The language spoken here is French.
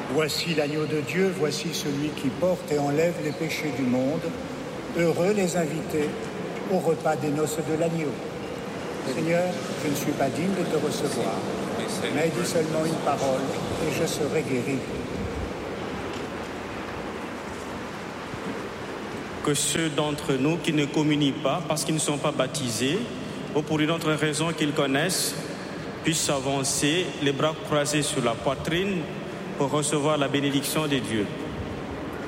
Voici l'agneau de Dieu, voici celui qui porte et enlève les péchés du monde. Heureux les invités au repas des noces de l'agneau. Seigneur, je ne suis pas digne de te recevoir, mais dis seulement une parole et je serai guéri. Que ceux d'entre nous qui ne communient pas parce qu'ils ne sont pas baptisés, ou pour une autre raison qu'ils connaissent, puissent avancer, les bras croisés sur la poitrine, pour recevoir la bénédiction de Dieu.